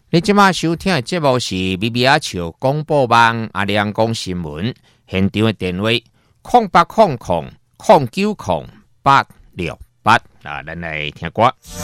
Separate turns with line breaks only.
你即马收听的节目是咪咪阿笑广播网阿亮讲新闻，现场的电话0800090868啊，咱来听歌。